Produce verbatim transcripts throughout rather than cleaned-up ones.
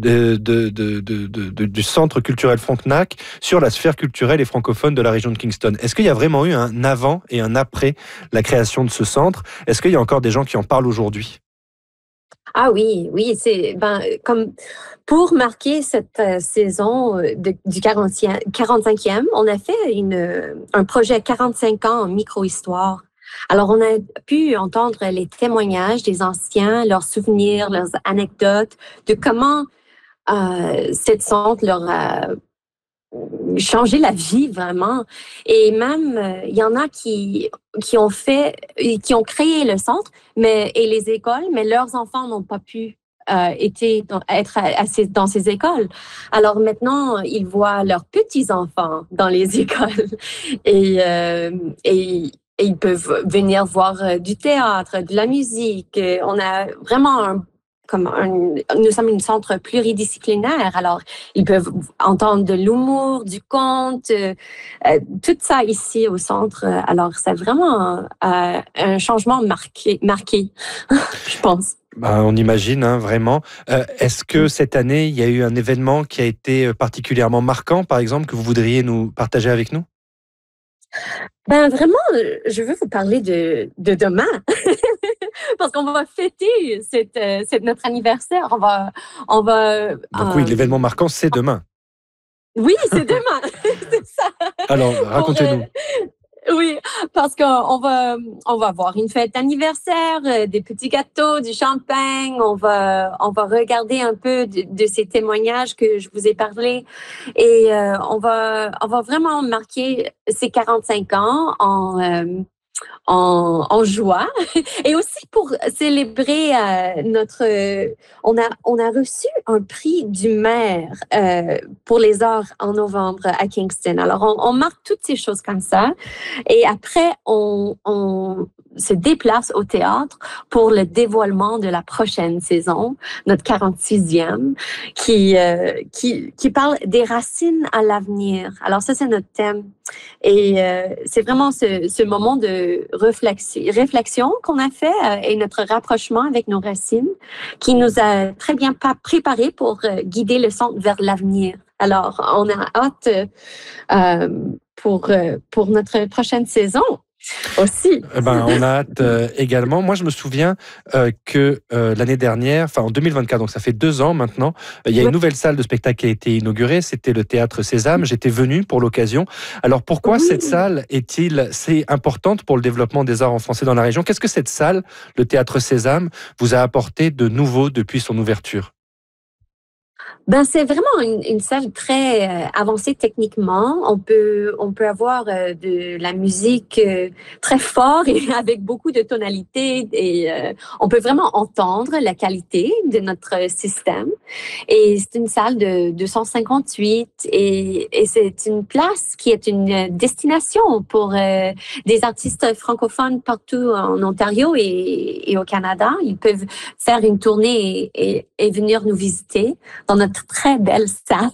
de, de, de, de, de, du Centre culturel Frontenac sur la sphère culturelle et francophone de la région de Kingston. Est-ce qu'il y a vraiment eu un avant et un après la création de ce centre? Est-ce qu'il y a encore des gens qui en parlent aujourd'hui? Ah oui, oui, c'est ben comme pour marquer cette euh, saison de, du quarantième, quarante-cinquième, on a fait une un projet quarante-cinq ans en micro-histoire. Alors on a pu entendre les témoignages des anciens, leurs souvenirs, leurs anecdotes de comment euh, cette centre leur a changer la vie vraiment. Et même, euh, il y en a qui qui ont fait, qui ont créé le centre, mais et les écoles, mais leurs enfants n'ont pas pu euh, été dans, être à, à ces, dans ces écoles. Alors maintenant, ils voient leurs petits enfants dans les écoles et euh, et et ils peuvent venir voir euh, du théâtre, de la musique. On a vraiment un comme un, nous sommes un centre pluridisciplinaire, alors ils peuvent entendre de l'humour, du conte, euh, euh, tout ça ici au centre. Alors c'est vraiment euh, un changement marqué, marqué, je pense. Ben, on imagine, hein, vraiment. Euh, est-ce que cette année, il y a eu un événement qui a été particulièrement marquant, par exemple, que vous voudriez nous partager avec nous? Ben vraiment, je veux vous parler de, de demain. Parce qu'on va fêter cette, cette, notre anniversaire. On va, on va. Donc oui, Euh, l'événement marquant, c'est demain. oui, c'est demain. C'est ça. Alors, racontez-nous. Pour, euh, oui, parce qu'on va, on va avoir une fête d'anniversaire, euh, des petits gâteaux, du champagne. On va, on va regarder un peu de, de ces témoignages que je vous ai parlé, et euh, on va, on va vraiment marquer ces quarante-cinq ans en. Euh, En, en joie et aussi pour célébrer euh, notre euh, on a on a reçu un prix du maire euh, pour les arts en novembre à Kingston. Alors on, on marque toutes ces choses comme ça et après on on se déplace au théâtre pour le dévoilement de la prochaine saison, notre quarante-sixième, qui euh, qui qui parle des racines à l'avenir. Alors ça c'est notre thème. Et euh, c'est vraiment ce, ce moment de réflexion, réflexion qu'on a fait euh, et notre rapprochement avec nos racines qui nous a très bien préparés pour euh, guider le centre vers l'avenir. Alors, on a hâte euh, pour, euh, pour notre prochaine saison. Aussi. Eh ben, on a hâte euh, également. Moi, je me souviens euh, que euh, l'année dernière, enfin en deux mille vingt-quatre, donc ça fait deux ans maintenant, euh, il y a une nouvelle salle de spectacle qui a été inaugurée. C'était le Théâtre Sésame. J'étais venu pour l'occasion. Alors pourquoi Oui. cette salle est-il si importante pour le développement des arts en français dans la région? Qu'est-ce que cette salle, le Théâtre Sésame, vous a apporté de nouveau depuis son ouverture? Ben c'est vraiment une, une salle très euh, avancée techniquement. On peut on peut avoir euh, de la musique euh, très fort et avec beaucoup de tonalités et euh, on peut vraiment entendre la qualité de notre système. Et c'est une salle de deux cent cinquante-huit et, et c'est une place qui est une destination pour euh, des artistes francophones partout en Ontario et, et au Canada. Ils peuvent faire une tournée et, et, et venir nous visiter dans notre très belle salle.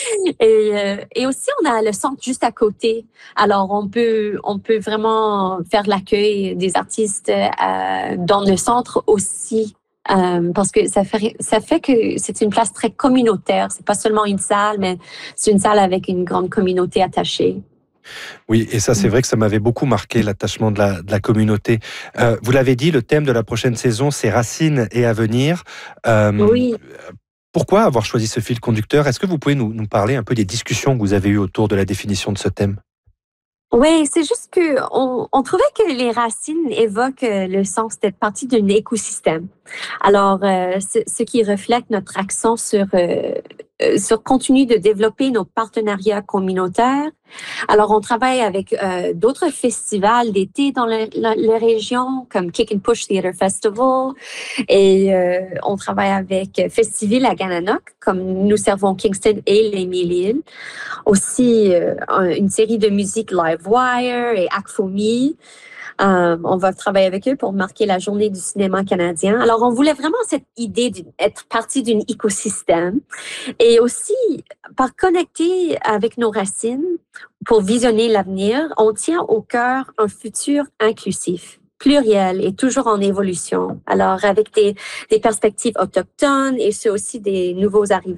Et, euh, et aussi, on a le centre juste à côté. Alors, on peut, on peut vraiment faire l'accueil des artistes euh, dans le centre aussi. Euh, parce que ça fait, ça fait que c'est une place très communautaire. C'est pas seulement une salle, mais c'est une salle avec une grande communauté attachée. Oui, et ça, c'est vrai que ça m'avait beaucoup marqué, l'attachement de la, de la communauté. Euh, vous l'avez dit, le thème de la prochaine saison, c'est Racines et Avenir. Euh, Oui. Pourquoi avoir choisi ce fil conducteur? Est-ce que vous pouvez nous, nous parler un peu des discussions que vous avez eues autour de la définition de ce thème? Oui, c'est juste que on, on trouvait que les racines évoquent le sens d'être partie d'un écosystème. Alors, euh, ce, ce qui reflète notre accent sur euh, sur continuer de développer nos partenariats communautaires. Alors, on travaille avec euh, d'autres festivals d'été dans les régions, comme Kick and Push Theatre Festival, et euh, on travaille avec Festivals à Gananoque, comme nous servons Kingston et les Mille-Îles. Aussi, euh, une série de musique Livewire et Akfomi. Euh, on va travailler avec eux pour marquer la journée du cinéma canadien. Alors, on voulait vraiment cette idée d'être partie d'un écosystème et aussi, par connecter avec nos racines pour visionner l'avenir, on tient au cœur un futur inclusif, pluriel et toujours en évolution. Alors, avec des, des perspectives autochtones et ceux aussi des nouveaux arrivants.